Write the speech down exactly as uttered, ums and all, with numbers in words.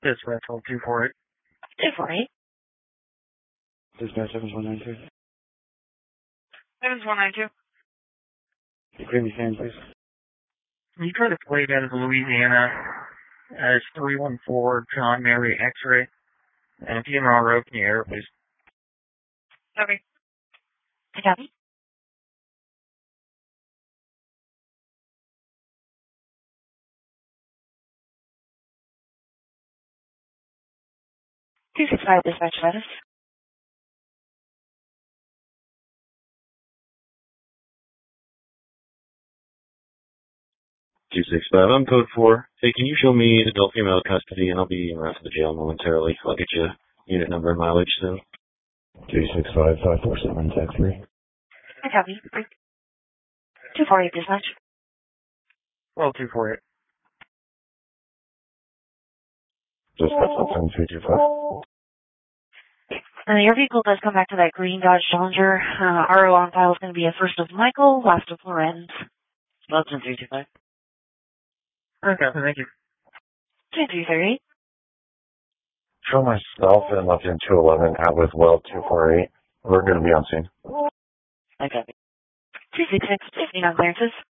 Dispatch all two four eight. two four eight. Dispatch seven one nine two. seven one nine two. Gravy stand, please. You try to plate out of Louisiana as three one four John Mary X-ray. And if you're on road, can you air it, please? Copy. Copy. two six five dispatch status. two six five, I'm code four. Hey, can you show me adult female custody, and I'll be in the rest of the jail momentarily. I'll get you unit number and mileage soon. two six five, five four seven, tag three. I copy. two four eight dispatch. Well, two four eight. Dispatch seven three two five. Uh, your vehicle does come back to that green Dodge Challenger. Uh, R O on file is going to be a first of Michael, last of Lorenz. Welcome three two five. Okay, thank you. two three three eight. Show myself and left in two eleven out with well two four eight. We're going to be on scene. I copy. two six six, fifteen on clearances.